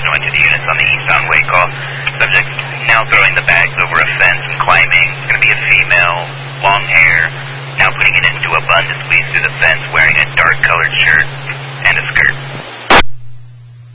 pursuant to the units on the eastbound way call. Subject now throwing the bags over a fence and climbing. It's going to be a female, long hair, now putting it into a bun to squeeze through the fence, wearing a dark-colored shirt.